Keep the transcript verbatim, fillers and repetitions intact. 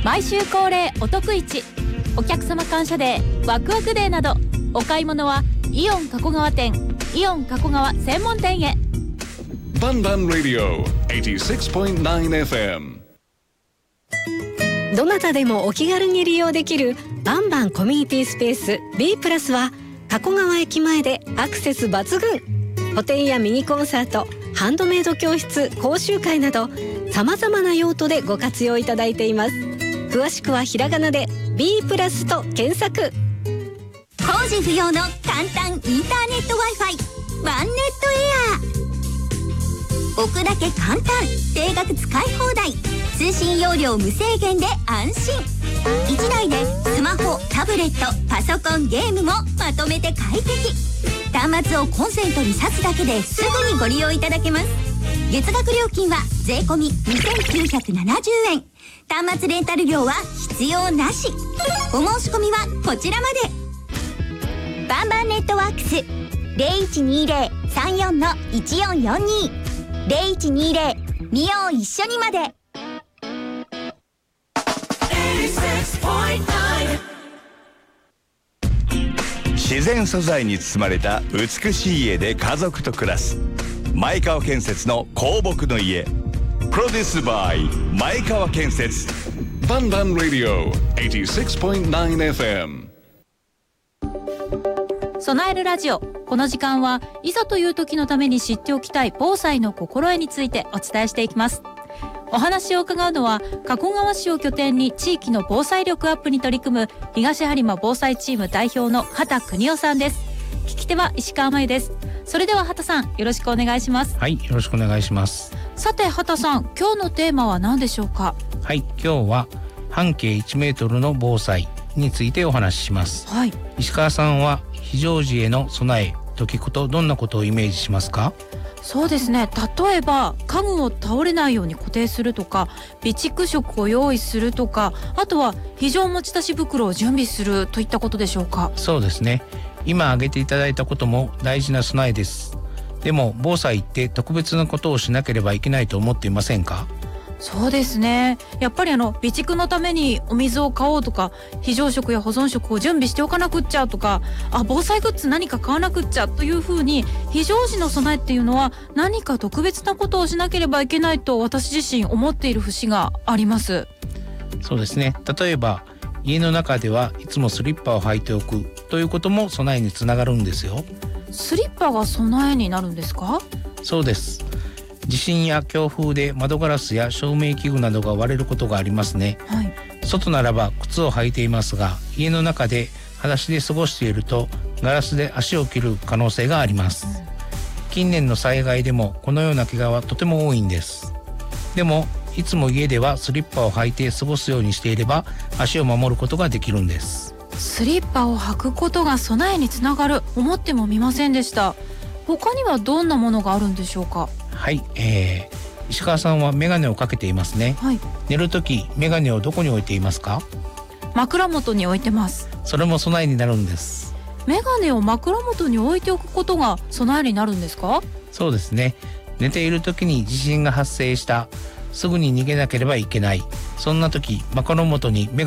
毎週恒例お得市、お客様感謝デー、ワクワクデーなど、お買い物はイオン加古川店、イオン加古川専門店へ。 バンバンラディオ はちじゅうろくてんきゅうエフエム。 どなたでもお気軽に利用できるバンバンコミュニティスペース B プラスは加古川駅前でアクセス抜群。個展やミニコンサート、ハンドメイド教室、講習会などさまざまな用途でご活用いただいています。詳しくはひらがなで B プラスと検索。 工事不要の簡単インターネット Wi-Fi ワンネットエア。置くだけ簡単、定額使い放題、通信容量無制限で安心。いちだいでスマホ、タブレット、パソコン、ゲームもまとめて快適。端末をコンセントに挿すだけですぐにご利用いただけます。月額料金は税込みにせんきゅうひゃくななじゅうえん。端末レンタル料は必要なし。お申し込みはこちらまで。バンバンネットワークス ゼロいちにゼロ さんよん いちよんよんに ゼロいちにゼロ 見よう一緒にまで。 自然素材に包まれた美しい家で家族と暮らす前川建設の香木の家。プロデュースバイ前川建設。 バンバンラディオ はちじゅうろくてんきゅうエフエム。 備えるラジオ。この時間はいざという時のために知っておきたい防災の心得についてお伝えしていきます。お話を伺うのは加古川市を拠点に地域の防災力アップに取り組む東播磨防災チーム代表の畑邦夫さんです。聞き手は石川真由です。それでは畑さん、よろしくお願いします。 はい、よろしくお願いします。 さて畑さん、今日のテーマは何でしょうか？ はい、今日は半径いちメートルの防災についてお話しします。 はい、 石川さんは非常時への備えと聞くとどんなことをイメージしますか？ そうですね、例えば家具を倒れないように固定するとか、備蓄食を用意するとか、あとは非常持ち出し袋を準備するといったことでしょうか？ そうですね、今挙げていただいたことも大事な備えです。でも防災って特別なことをしなければいけないと思っていませんか？ そうですね、やっぱりあの備蓄のためにお水を買おうとか、非常食や保存食を準備しておかなくっちゃとか、あ、防災グッズ何か買わなくっちゃというふうに、非常時の備えっていうのは何か特別なことをしなければいけないと私自身思っている節があります。 そうですね、例えば家の中ではいつもスリッパを履いておくということも備えにつながるんですよ。 スリッパが備えになるんですか？ そうです。地震や強風で窓ガラスや照明器具などが割れることがありますね。 はい、 外ならば靴を履いていますが、家の中で裸足で過ごしているとガラスで足を切る可能性があります。うん、近年の災害でもこのような怪我はとても多いんです。でもいつも家ではスリッパを履いて過ごすようにしていれば足を守ることができるんです。 スリッパを履くことが備えにつながる、思ってもみませんでした。他にはどんなものがあるんでしょうか？ はい、えー、石川さんはメガネをかけていますね。 はい、 寝るときメガネをどこに置いていますか？ 枕元に置いてます。 それも備えになるんです。 メガネを枕元に置いておくことが備えになるんですか？ そうですね、寝ているときに地震が発生した、すぐに逃げなければいけない、そんなとき枕元にメガネ